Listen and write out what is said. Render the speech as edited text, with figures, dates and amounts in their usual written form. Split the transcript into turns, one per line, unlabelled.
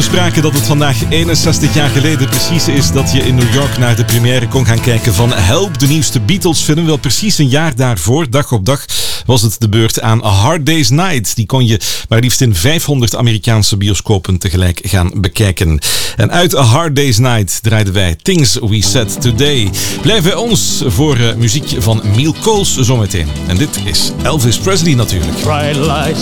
spraken dat het vandaag 61 jaar geleden precies is dat je in New York naar de première kon gaan kijken van Help, de nieuwste Beatles-film. Wel precies een jaar daarvoor, dag op dag, was het de beurt aan A Hard Day's Night. Die kon je maar liefst in 500 Amerikaanse bioscopen tegelijk gaan bekijken. En uit A Hard Day's Night draaiden wij Things We Said Today. Blijf bij ons voor muziek van Miel Kools zometeen. En dit is Elvis Presley natuurlijk.